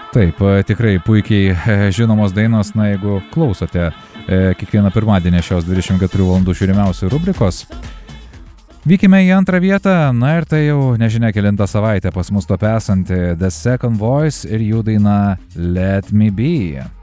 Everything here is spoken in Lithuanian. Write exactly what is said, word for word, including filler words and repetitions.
Taip, tikrai puikiai žinomos dainos, na jeigu klausote kiekvieną pirmadienį šios dvidešimt keturių valandų žiūrimiausių rubrikos. Vykime į antrą vietą, na ir tai jau nežinia kelintą savaitę pas mus top esanti The Second Voice ir jų daina Let Me Be.